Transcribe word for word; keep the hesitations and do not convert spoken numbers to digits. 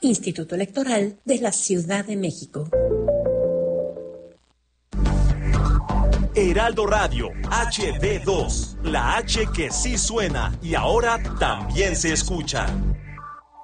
Instituto Electoral de la Ciudad de México. Heraldo Radio, H D dos, la H que sí suena y ahora también se escucha.